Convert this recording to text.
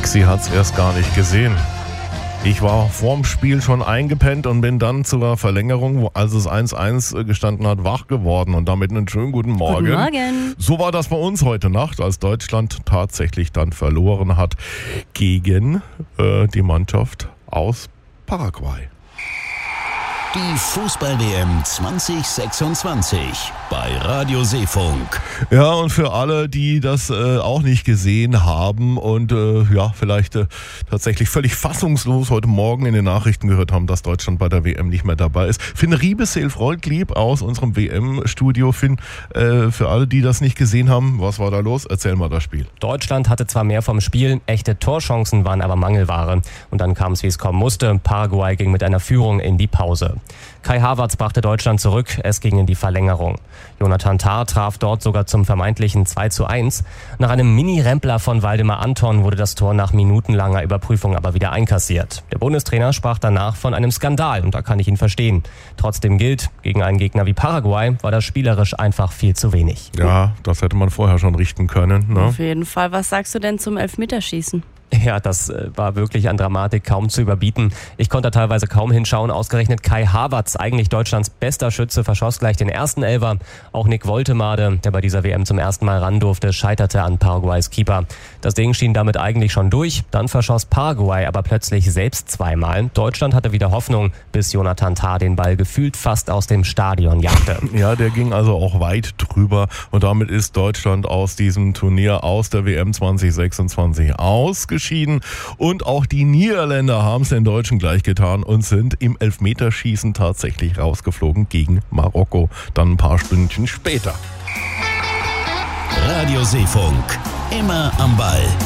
Maxi hat's erst gar nicht gesehen. Ich war vorm Spiel schon eingepennt und bin dann zur Verlängerung, als es 1-1 gestanden hat, wach geworden und damit einen schönen guten Morgen. Guten Morgen. So war das bei uns heute Nacht, als Deutschland tatsächlich dann verloren hat gegen die Mannschaft aus Paraguay. Die Fußball-WM 2026 bei Radio Seefunk. Ja, und für alle, die das auch nicht gesehen haben und vielleicht tatsächlich völlig fassungslos heute Morgen in den Nachrichten gehört haben, dass Deutschland bei der WM nicht mehr dabei ist. Finn Riebesel-Freundlieb aus unserem WM-Studio. Finn, für alle, die das nicht gesehen haben, was war da los? Erzähl mal das Spiel. Deutschland hatte zwar mehr vom Spiel, echte Torchancen waren aber Mangelware. Und dann kam es, wie es kommen musste. Paraguay ging mit einer Führung in die Pause. Kai Havertz brachte Deutschland zurück, es ging in die Verlängerung. Jonathan Tah traf dort sogar zum vermeintlichen 2:1. Nach einem Mini-Rempler von Waldemar Anton wurde das Tor nach minutenlanger Überprüfung aber wieder einkassiert. Der Bundestrainer sprach danach von einem Skandal und da kann ich ihn verstehen. Trotzdem gilt, gegen einen Gegner wie Paraguay war das spielerisch einfach viel zu wenig. Ja, das hätte man vorher schon richten können. Ne? Auf jeden Fall. Was sagst du denn zum Elfmeterschießen? Ja, das war wirklich an Dramatik kaum zu überbieten. Ich konnte teilweise kaum hinschauen. Ausgerechnet Kai Havertz, eigentlich Deutschlands bester Schütze, verschoss gleich den ersten Elfer. Auch Nick Woltemade, der bei dieser WM zum ersten Mal ran durfte, scheiterte an Paraguays Keeper. Das Ding schien damit eigentlich schon durch. Dann verschoss Paraguay aber plötzlich selbst zweimal. Deutschland hatte wieder Hoffnung, bis Jonathan Tah den Ball gefühlt fast aus dem Stadion jagte. Ja, der ging also auch weit drüber und damit ist Deutschland aus diesem Turnier, aus der WM 2026 ausgeschieden. Und auch die Niederländer haben es den Deutschen gleich getan und sind im Elfmeterschießen tatsächlich rausgeflogen gegen Marokko. Dann ein paar Stündchen später. Radio Seefunk, immer am Ball.